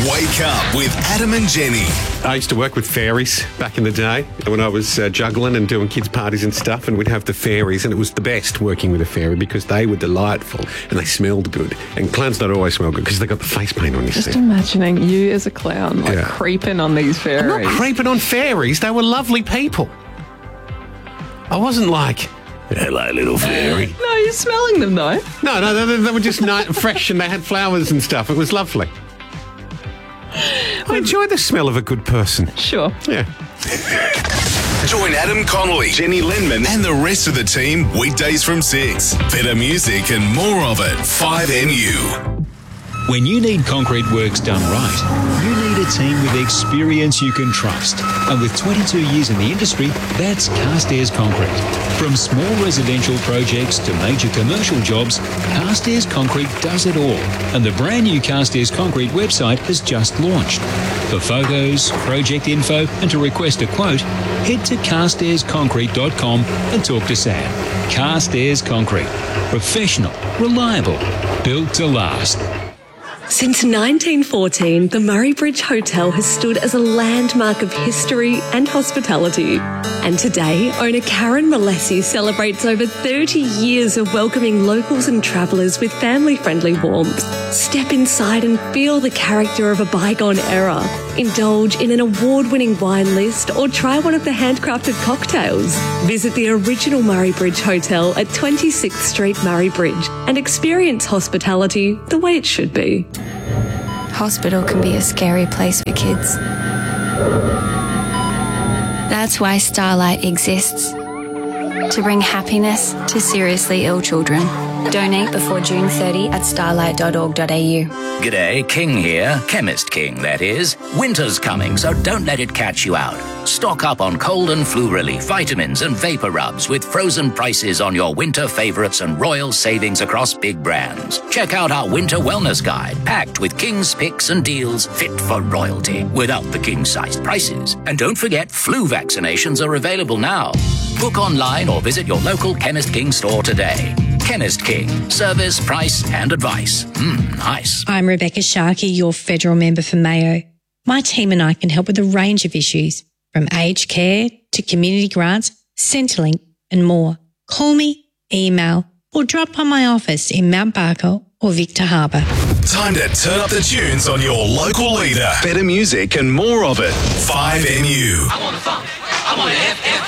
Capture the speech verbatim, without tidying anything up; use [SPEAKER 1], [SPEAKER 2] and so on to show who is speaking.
[SPEAKER 1] Wake up with Adam and Jenny.
[SPEAKER 2] I used to work with fairies back in the day when I was uh, juggling and doing kids' parties and stuff, and we'd have the fairies, and it was the best working with a fairy because they were delightful and they smelled good. And clowns don't always smell good because they got the face paint on, you
[SPEAKER 3] Just
[SPEAKER 2] see.
[SPEAKER 3] imagining you as a clown, like
[SPEAKER 2] Yeah.
[SPEAKER 3] creeping on these fairies.
[SPEAKER 2] I'm not creeping on fairies. They were lovely people. I wasn't like, hello, little fairy.
[SPEAKER 3] No, you're smelling them though.
[SPEAKER 2] No, no, they, they were just nice, fresh, and they had flowers and stuff. It was lovely. I enjoy the smell of a good person.
[SPEAKER 3] Sure.
[SPEAKER 2] Yeah.
[SPEAKER 1] Join Adam Connolly, Jenny Lindman, and the rest of the team weekdays from six. Better music and more of it. five M U.
[SPEAKER 4] When you need concrete works done right, you need a team with experience you can trust. And with twenty-two years in the industry, that's Carstairs Concrete. From small residential projects to major commercial jobs, Carstairs Concrete does it all. And the brand new Carstairs Concrete website has just launched. For photos, project info, and to request a quote, head to carstairs concrete dot com and talk to Sam. Carstairs Concrete. Professional, reliable, built to last.
[SPEAKER 5] Since nineteen fourteen, the Murray Bridge Hotel has stood as a landmark of history and hospitality. And today, owner Karen Malesi celebrates over thirty years of welcoming locals and travellers with family-friendly warmth. Step inside and feel the character of a bygone era. Indulge in an award-winning wine list or try one of the handcrafted cocktails. Visit the original Murray Bridge Hotel at twenty-sixth Street, Murray Bridge, and experience hospitality the way it should be.
[SPEAKER 6] Hospital can be a scary place for kids. That's why Starlight exists. To bring happiness to seriously ill children. Donate before June thirtieth at starlight dot org dot a u.
[SPEAKER 7] G'day, King here. Chemist King, that is. Winter's coming, so don't let it catch you out. Stock up on cold and flu relief, vitamins and vapor rubs with frozen prices on your winter favourites and royal savings across big brands. Check out our winter wellness guide, packed with King's picks and deals fit for royalty, without the king-sized prices. And don't forget, flu vaccinations are available now. Book online or visit your local Chemist King store today. Chemist King. Service, price and advice. Mmm, nice.
[SPEAKER 8] I'm Rebecca Sharkey, your federal member for Mayo. My team and I can help with a range of issues, from aged care to community grants, Centrelink and more. Call me, email or drop by my office in Mount Barker or Victor Harbour.
[SPEAKER 1] Time to turn up the tunes on your local leader. Better music and more of it. five M U.
[SPEAKER 9] I'm on the phone. I'm on the F F